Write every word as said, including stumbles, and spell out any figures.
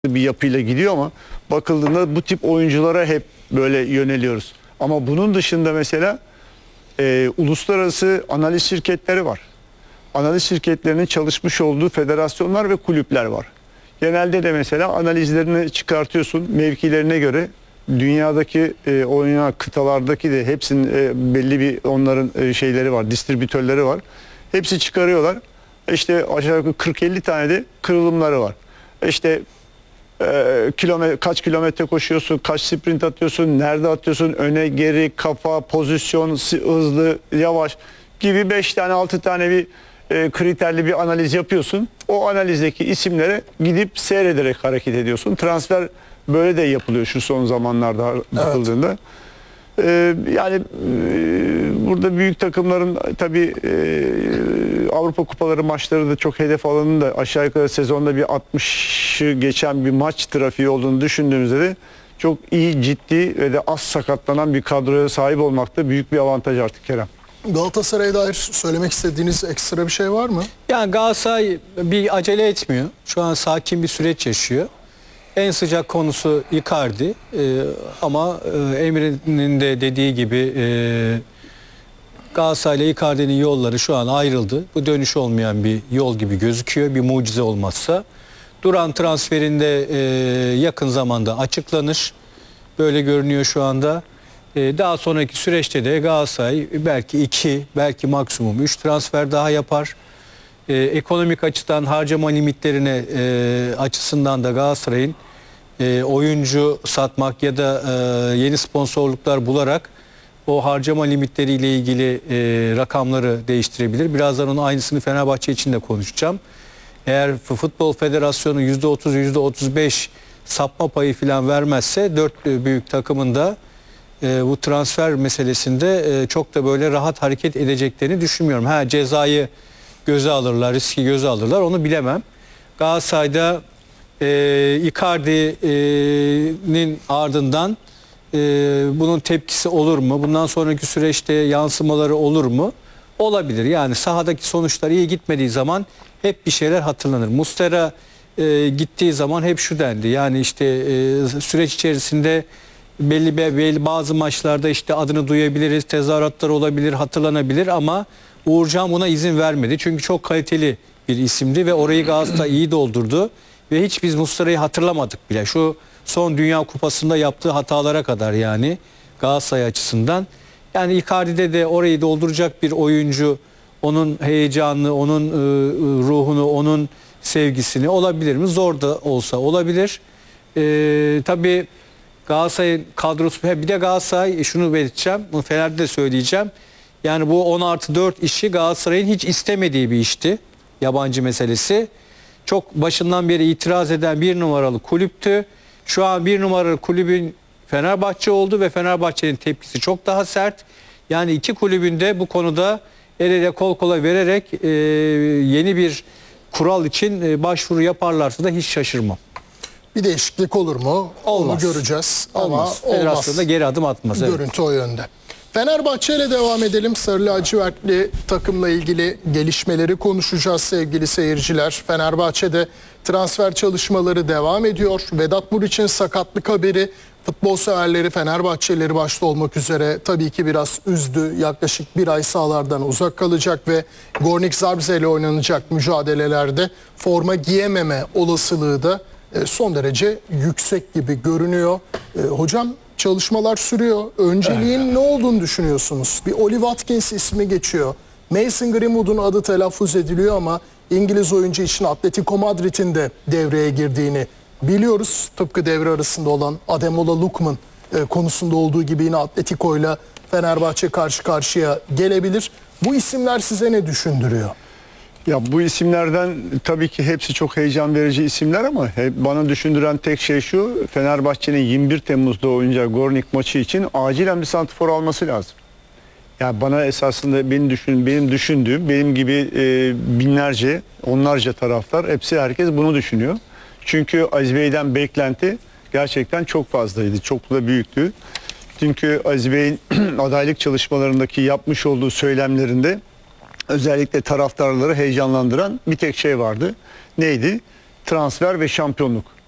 bir yapıyla gidiyor ama bakıldığında bu tip oyunculara hep böyle yöneliyoruz. Ama bunun dışında mesela e, uluslararası analiz şirketleri var. Analiz şirketlerinin çalışmış olduğu federasyonlar ve kulüpler var. Genelde de mesela analizlerini çıkartıyorsun mevkilerine göre. Dünyadaki e, oynayan kıtalardaki de hepsinin e, belli bir onların e, şeyleri var, distribütörleri var. Hepsi çıkarıyorlar. İşte aşağı yukarı kırk elli tane de kırılımları var. İşte e, kilometre, kaç kilometre koşuyorsun, kaç sprint atıyorsun, nerede atıyorsun, öne, geri, kafa, pozisyon, hızlı, yavaş gibi beş tane altı tane bir e, kriterli bir analiz yapıyorsun. O analizdeki isimlere gidip seyrederek hareket ediyorsun. Transfer böyle de yapılıyor şu son zamanlarda bakıldığında. Evet. Ee, yani e, burada büyük takımların tabii e, Avrupa Kupaları maçları da çok hedef alanında aşağı yukarı sezonda bir altmışı geçen bir maç trafiği olduğunu düşündüğümüzde de çok iyi, ciddi ve de az sakatlanan bir kadroya sahip olmak da büyük bir avantaj artık Kerem. Galatasaray'a dair söylemek istediğiniz ekstra bir şey var mı? Yani Galatasaray bir acele etmiyor. Şu an sakin bir süreç yaşıyor. En sıcak konusu Icardi ee, ama e, Emre'nin de dediği gibi e, Galatasaray ile Icardi'nin yolları şu an ayrıldı. Bu dönüş olmayan bir yol gibi gözüküyor, bir mucize olmazsa. Duran transferinde e, yakın zamanda açıklanır. Böyle görünüyor şu anda. E, daha sonraki süreçte de Galatasaray belki iki, belki maksimum üç transfer daha yapar. Ee, ekonomik açıdan harcama limitlerine e, açısından da Galatasaray'ın e, oyuncu satmak ya da e, yeni sponsorluklar bularak o harcama limitleriyle ilgili e, rakamları değiştirebilir. Birazdan onun aynısını Fenerbahçe için de konuşacağım. Eğer Futbol Federasyonu yüzde otuz yüzde otuz beş sapma payı falan vermezse dört büyük takımın da e, bu transfer meselesinde e, çok da böyle rahat hareket edeceklerini düşünmüyorum. Ha, cezayı göze alırlar, riski göze alırlar, onu bilemem. Galatasaray'da e, Icardi'nin ardından e, bunun tepkisi olur mu? Bundan sonraki süreçte yansımaları olur mu? Olabilir. Yani sahadaki sonuçlar iyi gitmediği zaman hep bir şeyler hatırlanır. Muslera e, gittiği zaman hep şu dendi. Yani işte e, süreç içerisinde belli, belli bazı maçlarda işte adını duyabiliriz, tezahüratlar olabilir, hatırlanabilir ama Uğurcan buna izin vermedi. Çünkü çok kaliteli bir isimdi ve orayı Galatasaray iyi doldurdu. Ve hiç biz Muslera'yı hatırlamadık bile. Şu son Dünya Kupası'nda yaptığı hatalara kadar yani Galatasaray açısından. Yani Icardi'de de orayı dolduracak bir oyuncu, onun heyecanını, onun e, ruhunu, onun sevgisini olabilir mi? Zor da olsa olabilir. E, tabii Galatasaray'ın kadrosu, bir de Galatasaray, şunu belirteceğim, bunu Fener'de de söyleyeceğim. Yani bu on artı dört işi Galatasaray'ın hiç istemediği bir işti. Yabancı meselesi. Çok başından beri itiraz eden bir numaralı kulüptü. Şu an bir numaralı kulübün Fenerbahçe oldu ve Fenerbahçe'nin tepkisi çok daha sert. Yani iki kulübün de bu konuda el ele kol kola vererek e, yeni bir kural için e, başvuru yaparlarsa da hiç şaşırmam. Bir değişiklik olur mu? Olmaz. Onu göreceğiz. Olmaz. Ama Federasyonda geri adım atmaz. Görüntü evet. O yönde. Fenerbahçe ile devam edelim. Sarı lacivertli takımla ilgili gelişmeleri konuşacağız sevgili seyirciler. Fenerbahçe'de transfer çalışmaları devam ediyor. Vedat Muriç'in sakatlık haberi futbol severleri, Fenerbahçelileri başta olmak üzere tabii ki biraz üzdü. Yaklaşık bir ay sahalardan uzak kalacak ve Gornik Zabrze ile oynanacak mücadelelerde forma giyememe olasılığı da son derece yüksek gibi görünüyor. Hocam, çalışmalar sürüyor. Önceliğin ne olduğunu düşünüyorsunuz? Bir Oli Watkins ismi geçiyor. Mason Greenwood'un adı telaffuz ediliyor ama İngiliz oyuncu için Atletico Madrid'in de devreye girdiğini biliyoruz. Tıpkı devre arasında olan Ademola Lookman konusunda olduğu gibi yine Atletico ile Fenerbahçe karşı karşıya gelebilir. Bu isimler size ne düşündürüyor? Ya bu isimlerden tabii ki hepsi çok heyecan verici isimler ama hep bana düşündüren tek şey şu: Fenerbahçe'nin yirmi bir Temmuz'da oynayacağı Gornik maçı için acilen bir santrfor alması lazım. Yani bana esasında benim düşün benim düşündüğüm, benim gibi e, binlerce, onlarca taraftar, hepsi, herkes bunu düşünüyor. Çünkü Aziz Bey'den beklenti gerçekten çok fazlaydı, çok da büyüktü. Çünkü Aziz Bey'in adaylık çalışmalarındaki yapmış olduğu söylemlerinde özellikle taraftarları heyecanlandıran bir tek şey vardı. Neydi? Transfer ve şampiyonluk.